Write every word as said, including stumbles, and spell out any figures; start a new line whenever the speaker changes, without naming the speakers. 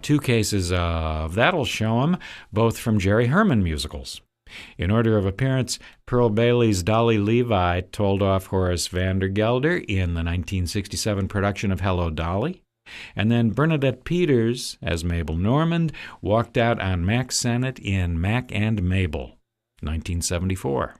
two cases of That'll Show 'Em, both from Jerry Herman musicals. In order of appearance, Pearl Bailey's Dolly Levi told off Horace Vandergelder in the nineteen sixty-seven production of Hello, Dolly. And then Bernadette Peters, as Mabel Normand, walked out on Mack Sennett in Mack and Mabel, nineteen seventy-four.